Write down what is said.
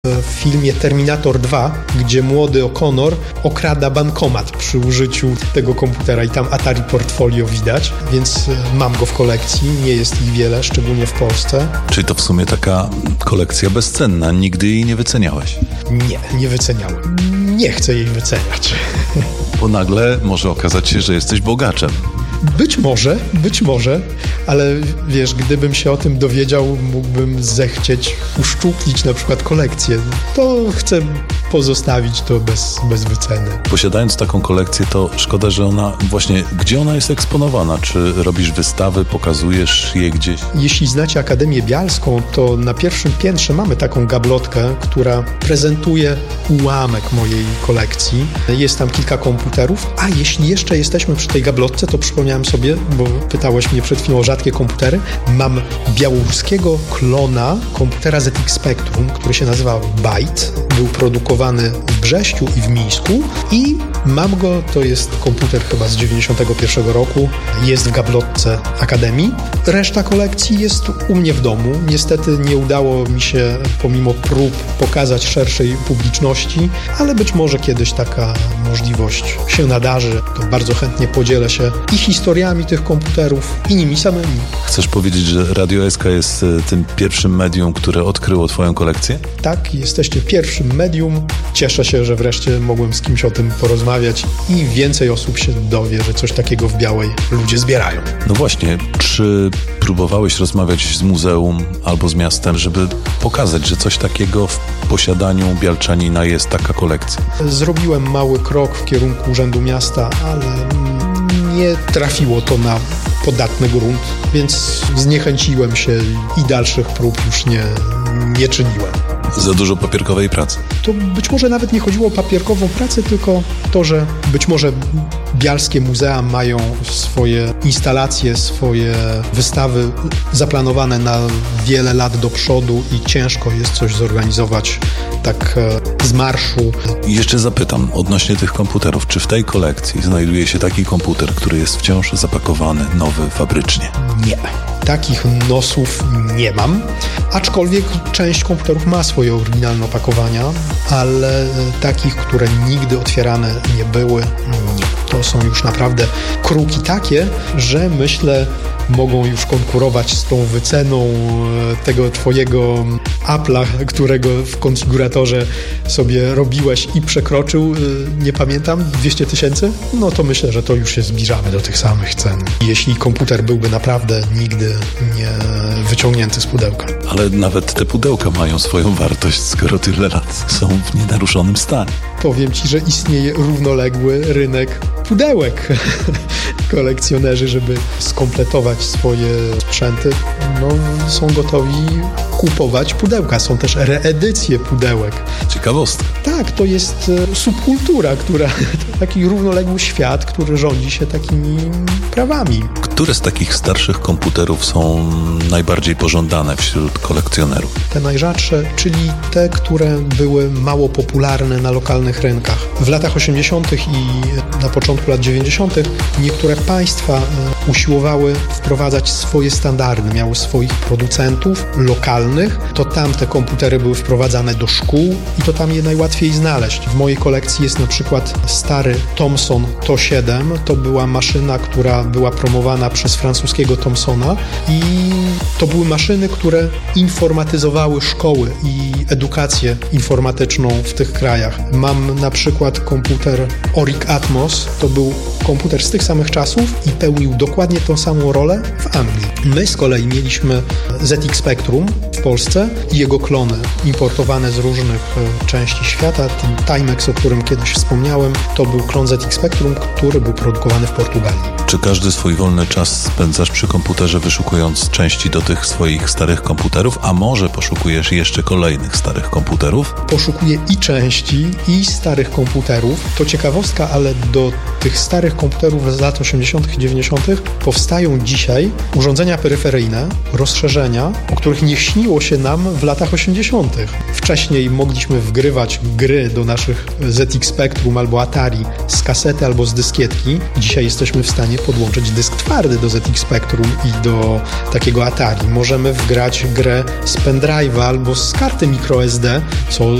w filmie Terminator 2, gdzie młody O'Connor okrada bankomat przy użyciu tego komputera i tam Atari Portfolio widać, więc mam go w kolekcji, nie jest ich wiele, szczególnie w Polsce. Czyli to w sumie taka kolekcja bezcenna, nigdy jej nie wyceniałeś? Nie wyceniałem. Nie chcę jej wyceniać. Bo nagle może okazać się, że jesteś bogaczem. Być może, ale wiesz, gdybym się o tym dowiedział, mógłbym zechcieć uszczuplić na przykład kolekcję. To chcę pozostawić to bez wyceny. Posiadając taką kolekcję, to szkoda, że gdzie ona jest eksponowana? Czy robisz wystawy, pokazujesz je gdzieś? Jeśli znacie Akademię Bialską, to na pierwszym piętrze mamy taką gablotkę, która prezentuje ułamek mojej kolekcji. Jest tam kilka komputerów, a jeśli jeszcze jesteśmy przy tej gablotce, to przypomniałem sobie, bo pytałeś mnie przed chwilą o rzadkie komputery. Mam białoruskiego klona komputera ZX Spectrum, który się nazywał Byte. Był produkowany w Brześciu i w Mińsku i mam go, to jest komputer chyba z 91 roku, jest w gablotce Akademii. Reszta kolekcji jest u mnie w domu. Niestety nie udało mi się pomimo prób pokazać szerszej publiczności, ale być może kiedyś taka możliwość się nadarzy. To bardzo chętnie podzielę się i historiami tych komputerów, i nimi samymi. Chcesz powiedzieć, że Radio SK jest tym pierwszym medium, które odkryło twoją kolekcję? Tak, jesteście pierwszym medium. Cieszę się, że wreszcie mogłem z kimś o tym porozmawiać i więcej osób się dowie, że coś takiego w Białej ludzie zbierają. No właśnie, czy próbowałeś rozmawiać z muzeum albo z miastem, żeby pokazać, że coś takiego w posiadaniu bialczanina jest taka kolekcja? Zrobiłem mały krok w kierunku Urzędu Miasta, ale nie trafiło to na podatny grunt, więc zniechęciłem się i dalszych prób już nie czyniłem. Za dużo papierkowej pracy. To być może nawet nie chodziło o papierkową pracę, tylko to, że być może bialskie muzea mają swoje instalacje, swoje wystawy zaplanowane na wiele lat do przodu i ciężko jest coś zorganizować tak z marszu. I jeszcze zapytam odnośnie tych komputerów. Czy w tej kolekcji znajduje się taki komputer, który jest wciąż zapakowany nowy fabrycznie? Nie. Takich nosów nie mam, aczkolwiek część komputerów ma swoje oryginalne opakowania, ale takich, które nigdy otwierane nie były, nie. To są już naprawdę kruki takie, że myślę, mogą już konkurować z tą wyceną tego twojego Apple'a, którego w konfiguratorze sobie robiłeś i przekroczył, nie pamiętam, 200 000? No to myślę, że to już się zbliżamy do tych samych cen. Jeśli komputer byłby naprawdę nigdy nie wyciągnięty z pudełka. Ale nawet te pudełka mają swoją wartość, skoro tyle lat są w nienaruszonym stanie. Powiem ci, że istnieje równoległy rynek pudełek. Kolekcjonerzy, żeby skompletować swoje sprzęty, są gotowi kupować pudełka. Są też reedycje pudełek. Ciekawostka. Tak, to jest subkultura, taki równoległy świat, który rządzi się takimi prawami. Które z takich starszych komputerów są najbardziej pożądane wśród kolekcjonerów? Te najrzadsze, czyli te, które były mało popularne na lokalnych rynkach. W latach 80. i na początku lat 90. niektóre państwa usiłowały wprowadzać swoje standardy, miały swoich producentów lokalnych, to tam te komputery były wprowadzane do szkół i to tam je najłatwiej znaleźć. W mojej kolekcji jest na przykład stary Thomson TO-7, to była maszyna, która była promowana przez francuskiego Thomsona i to były maszyny, które informatyzowały szkoły i edukację informatyczną w tych krajach. Mam na przykład komputer Oric Atmos, to był komputer z tych samych czasów i pełnił dokładnie tą samą rolę w Anglii. My z kolei mieliśmy ZX Spectrum w Polsce i jego klony importowane z różnych części świata. Ten Timex, o którym kiedyś wspomniałem, to był klon ZX Spectrum, który był produkowany w Portugalii. Czy każdy swój wolny czas spędzasz przy komputerze, wyszukując części do tych swoich starych komputerów, a może poszukujesz jeszcze kolejnych starych komputerów? Poszukuję i części, i starych komputerów. To ciekawostka, ale do tych starych komputerów z lat 80. i 90. powstają dzisiaj urządzenia peryferyjne, rozszerzenia, o których nie śniło się nam w latach 80. Wcześniej mogliśmy wgrywać gry do naszych ZX Spectrum albo Atari z kasety albo z dyskietki. Dzisiaj jesteśmy w stanie podłączyć dysk twardy do ZX Spectrum i do takiego Atari. Możemy wgrać grę z pendrive'a albo z karty microSD, co